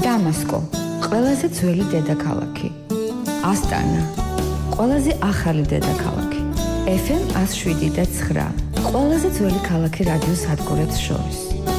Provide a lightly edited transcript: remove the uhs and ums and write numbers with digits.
დამასკო, ყველაზე ძველი დედაქალაქი. ასტანა, ყველაზე ახალი დედაქალაქი. FM 107.9, ყველაზე ძველი ქალაქი რადიო სადგურებს შორის.